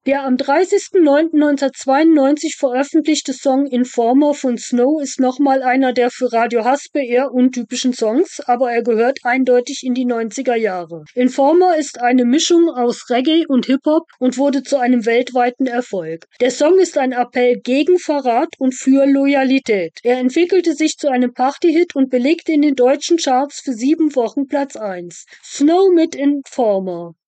Der am 30.09.1992 veröffentlichte Song "Informer" von Snow ist nochmal einer der für Radio Haspe eher untypischen Songs, aber er gehört eindeutig in die 90er Jahre. Informer ist eine Mischung aus Reggae und Hip-Hop und wurde zu einem weltweiten Erfolg. Der Song ist ein Appell gegen Verrat und für Loyalität. Er entwickelte sich zu einem Party-Hit und belegte in den deutschen Charts für 7 Wochen Platz 1. Snow mit Informer.